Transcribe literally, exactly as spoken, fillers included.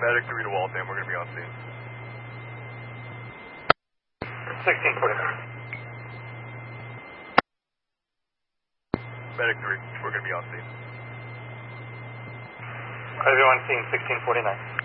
Medic three to Waltham, we're going to be on scene. sixteen forty-nine. Medic three, we're going to be on scene. Everyone seeing sixteen forty-nine.